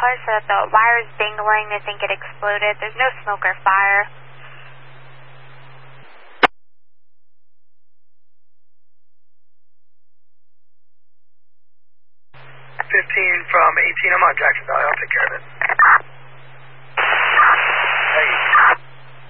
caller said that the wire is dangling. They think it exploded. There's no smoke or fire. 15 from 18. I'm on Jackson Valley. I'll take care of it.